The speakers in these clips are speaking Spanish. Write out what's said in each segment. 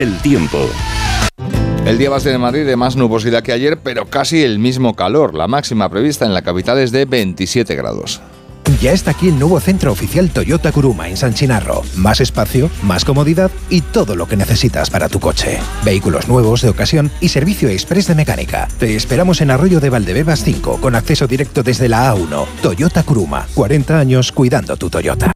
El tiempo. El día va a ser en Madrid de más nubosidad que ayer, pero casi el mismo calor. La máxima prevista en la capital es de 27 grados. Ya está aquí el nuevo centro oficial Toyota Kuruma en San Chinarro. Más espacio, más comodidad y todo lo que necesitas para tu coche. Vehículos nuevos, de ocasión y servicio express de mecánica. Te esperamos en Arroyo de Valdebebas 5, con acceso directo desde la A1. Toyota Kuruma, 40 años cuidando tu Toyota.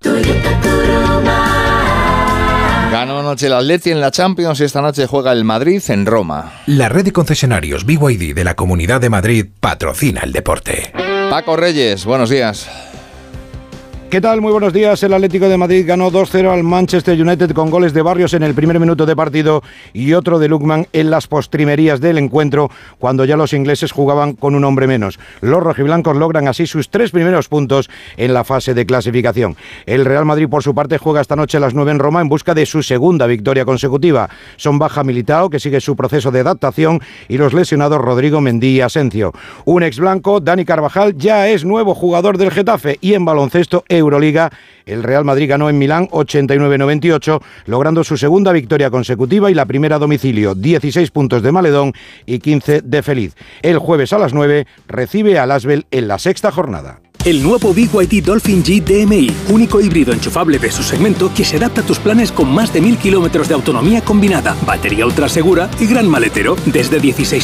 Ganó anoche el Atleti en la Champions y esta noche juega el Madrid en Roma. La red de concesionarios BYD de la Comunidad de Madrid patrocina el deporte. Paco Reyes, buenos días. ¿Qué tal? Muy buenos días. El Atlético de Madrid ganó 2-0 al Manchester United con goles de Barrios en el primer minuto de partido y otro de Lookman en las postrimerías del encuentro, cuando ya los ingleses jugaban con un hombre menos. Los rojiblancos logran así sus 3 primeros puntos en la fase de clasificación. El Real Madrid, por su parte, juega esta noche a las 9 en Roma en busca de su segunda victoria consecutiva. Son baja Militao, que sigue su proceso de adaptación, y los lesionados Rodrigo, Mendy y Asencio. Un ex blanco, Dani Carvajal, ya es nuevo jugador del Getafe. Y en baloncesto Euroliga, el Real Madrid ganó en Milán 89-98, logrando su segunda victoria consecutiva y la primera a domicilio. 16 puntos de Maledón y 15 de Feliz. El jueves a las 9 recibe al Asvel en la sexta jornada. El nuevo BYD Dolphin G DMI, único híbrido enchufable de su segmento que se adapta a tus planes con más de 1000 kilómetros de autonomía combinada, batería ultra segura y gran maletero, desde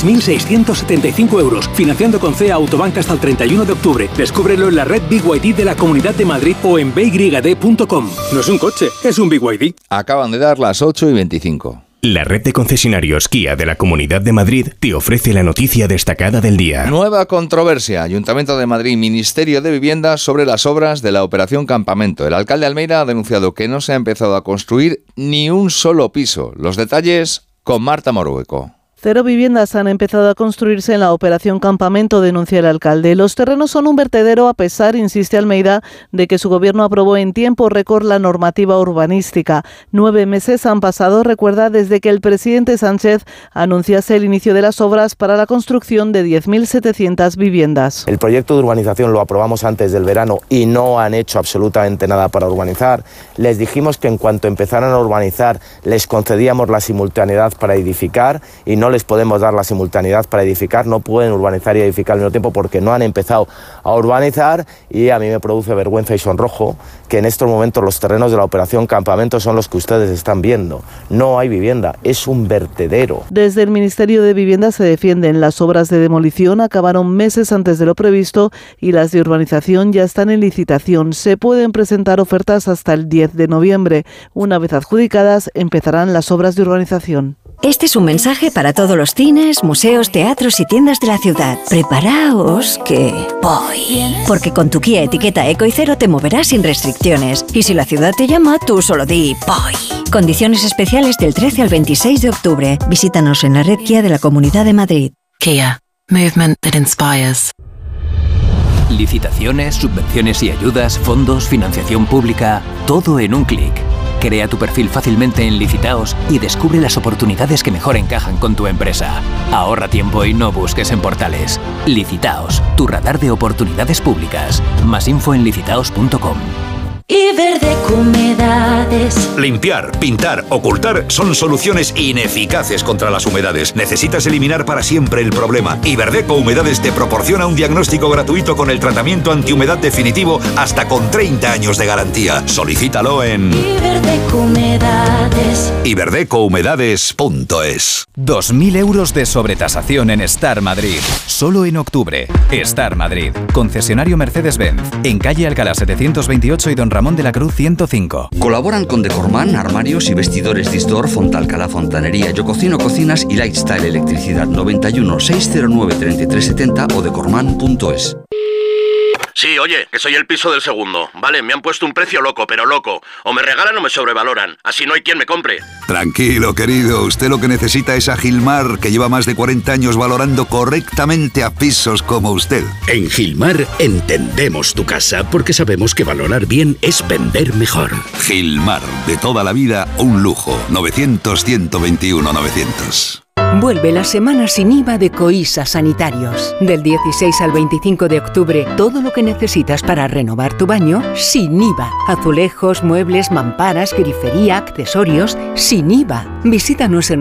16.675 euros, financiando con CEA Autobank hasta el 31 de octubre. Descúbrelo en la red BYD de la Comunidad de Madrid o en byd.com. No es un coche, es un BYD. Acaban de dar las 8:25. La red de concesionarios Kia de la Comunidad de Madrid te ofrece la noticia destacada del día. Nueva controversia. Ayuntamiento de Madrid, Ministerio de Vivienda sobre las obras de la Operación Campamento. El alcalde Almeida ha denunciado que no se ha empezado a construir ni un solo piso. Los detalles con Marta Morueco. 0 viviendas han empezado a construirse en la Operación Campamento, denuncia el alcalde. Los terrenos son un vertedero a pesar, insiste Almeida, de que su gobierno aprobó en tiempo récord la normativa urbanística. 9 meses han pasado, recuerda, desde que el presidente Sánchez anunciase el inicio de las obras para la construcción de 10.700 viviendas. El proyecto de urbanización lo aprobamos antes del verano y no han hecho absolutamente nada para urbanizar. Les dijimos que en cuanto empezaran a urbanizar les concedíamos la simultaneidad para edificar y no les podemos dar la simultaneidad para edificar, no pueden urbanizar y edificar al mismo tiempo porque no han empezado a urbanizar, y a mí me produce vergüenza y sonrojo que en estos momentos los terrenos de la Operación Campamento son los que ustedes están viendo. No hay vivienda, es un vertedero. Desde el Ministerio de Vivienda se defienden. Las obras de demolición acabaron meses antes de lo previsto y las de urbanización ya están en licitación. Se pueden presentar ofertas hasta el 10 de noviembre. Una vez adjudicadas, empezarán las obras de urbanización. Este es un mensaje para todos los cines, museos, teatros y tiendas de la ciudad. Preparaos que voy. Porque con tu Kia etiqueta Eco y Cero te moverás sin restricciones. Y si la ciudad te llama, tú solo di voy. Condiciones especiales del 13 al 26 de octubre. Visítanos en la red Kia de la Comunidad de Madrid. Kia. Movement that inspires. Licitaciones, subvenciones y ayudas, fondos, financiación pública, todo en un clic. Crea tu perfil fácilmente en Licitaos y descubre las oportunidades que mejor encajan con tu empresa. Ahorra tiempo y no busques en portales. Licitaos, tu radar de oportunidades públicas. Más info en licitaos.com. Iberdeco Humedades. Limpiar, pintar, ocultar son soluciones ineficaces contra las humedades. Necesitas eliminar para siempre el problema. Iberdeco Humedades te proporciona un diagnóstico gratuito con el tratamiento antihumedad definitivo hasta con 30 años de garantía. Solicítalo en Iberdeco Humedades. Iberdecohumedades.es. 2.000 euros de sobretasación en Star Madrid. Solo en octubre. Star Madrid. Concesionario Mercedes-Benz. En calle Alcalá 728 y Don Ramón de la Cruz 105. Colaboran con Decorman, armarios y vestidores Disdor, Fontalcalá Fontanería, Yo Cocino Cocinas y Lifestyle Electricidad. 91 609 3370 o decorman.es. Sí, oye, que soy el piso del segundo. Vale, me han puesto un precio loco, pero loco. O me regalan o me sobrevaloran. Así no hay quien me compre. Tranquilo, querido. Usted lo que necesita es a Gilmar, que lleva más de 40 años valorando correctamente a pisos como usted. En Gilmar entendemos tu casa porque sabemos que valorar bien es vender mejor. Gilmar, de toda la vida, un lujo. 900 121 900. Vuelve la semana sin IVA de Coisa Sanitarios. Del 16 al 25 de octubre, todo lo que necesitas para renovar tu baño sin IVA. Azulejos, muebles, mamparas, grifería, accesorios, sin IVA. Visítanos en